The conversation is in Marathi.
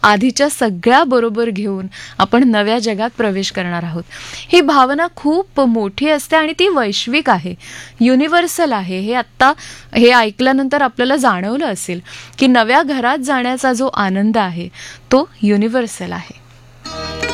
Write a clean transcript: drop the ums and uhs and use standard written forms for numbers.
आधीच्या सगळ्या बरोबर घेऊन आपण नव्या जगात प्रवेश करणार आहोत. ही भावना खूप मोठी असते आणि ती वैश्विक आहे, युनिव्हर्सल आहे. हे ऐकल्यानंतर आपल्याला जाणवलं असेल की नव्या घरात जाण्याचा जो आनंद आहे तो युनिव्हर्सल आहे.